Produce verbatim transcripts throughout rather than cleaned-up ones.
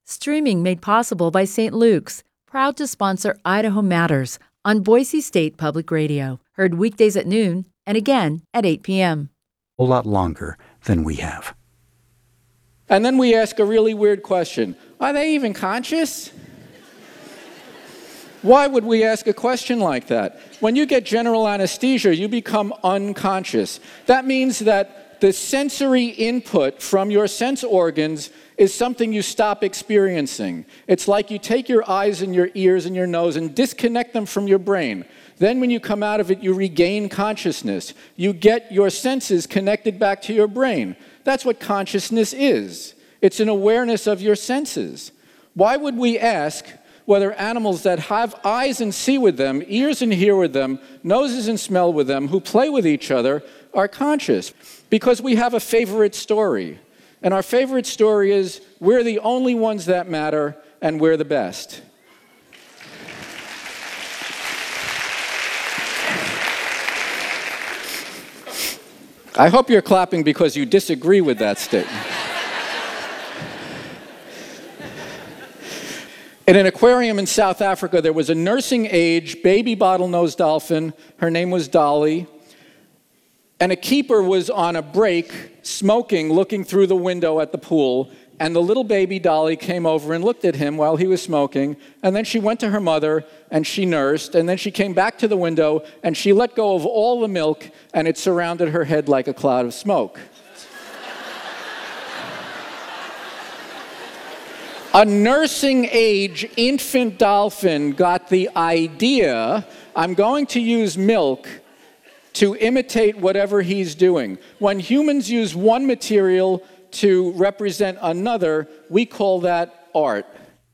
Streaming made possible by Saint Luke's, proud to sponsor Idaho Matters on Boise State Public Radio. Heard weekdays at noon and again at eight p.m. A lot longer than we have. And then we ask a really weird question. Are they even conscious? Why would we ask a question like that? When you get general anesthesia, you become unconscious. That means that the sensory input from your sense organs is something you stop experiencing. It's like you take your eyes and your ears and your nose and disconnect them from your brain. Then when you come out of it, you regain consciousness. You get your senses connected back to your brain. That's what consciousness is. It's an awareness of your senses. Why would we ask whether animals that have eyes and see with them, ears and hear with them, noses and smell with them, who play with each other, are conscious? Because we have a favorite story. And our favorite story is, we're the only ones that matter, and we're the best. I hope you're clapping because you disagree with that statement. In an aquarium in South Africa, there was a nursing-age baby bottlenose dolphin. Her name was Dolly. And a keeper was on a break, smoking, looking through the window at the pool. And the little baby Dolly came over and looked at him while he was smoking. And then she went to her mother, and she nursed. And then she came back to the window, and she let go of all the milk, and it surrounded her head like a cloud of smoke. A nursing-age infant dolphin got the idea, I'm going to use milk to imitate whatever he's doing. When humans use one material to represent another, we call that art.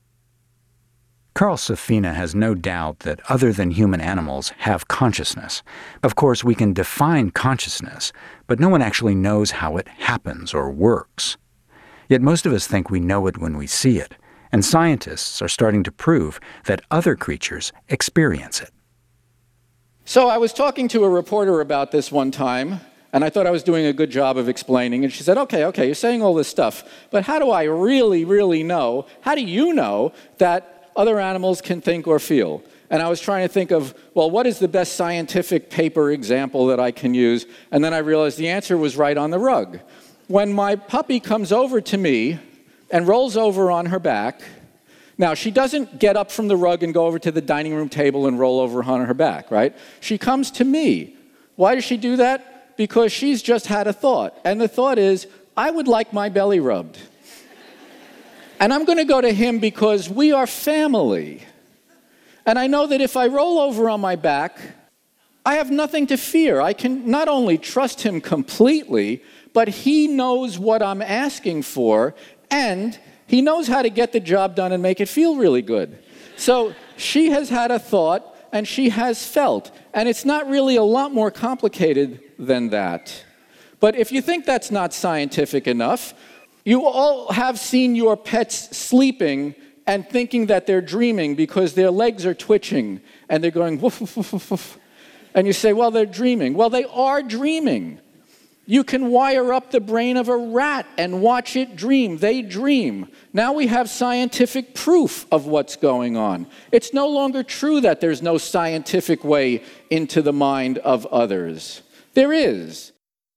Carl Safina has no doubt that other than human animals have consciousness. Of course, we can define consciousness, but no one actually knows how it happens or works. Yet most of us think we know it when we see it, and scientists are starting to prove that other creatures experience it. So I was talking to a reporter about this one time, and I thought I was doing a good job of explaining, and she said, okay, okay, you're saying all this stuff, but how do I really, really know, how do you know that other animals can think or feel? And I was trying to think of, well, what is the best scientific paper example that I can use? And then I realized the answer was right on the rug. When my puppy comes over to me and rolls over on her back, now she doesn't get up from the rug and go over to the dining room table and roll over on her back, right? She comes to me. Why does she do that? Because she's just had a thought. And the thought is, I would like my belly rubbed. And I'm going to go to him because we are family. And I know that if I roll over on my back, I have nothing to fear. I can not only trust him completely, but he knows what I'm asking for, and he knows how to get the job done and make it feel really good. So she has had a thought, and she has felt. And it's not really a lot more complicated than that. But if you think that's not scientific enough, you all have seen your pets sleeping and thinking that they're dreaming because their legs are twitching, and they're going woof, woof, woof, woof, woof. And you say, well, they're dreaming. Well, they are dreaming. You can wire up the brain of a rat and watch it dream. They dream. Now we have scientific proof of what's going on. It's no longer true that there's no scientific way into the mind of others. There is.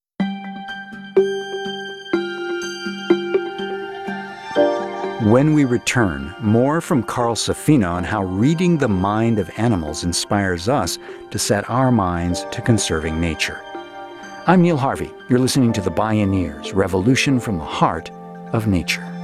When we return, more from Carl Safina on how reading the mind of animals inspires us to set our minds to conserving nature. I'm Neil Harvey. You're listening to The Bioneers, Revolution from the Heart of Nature.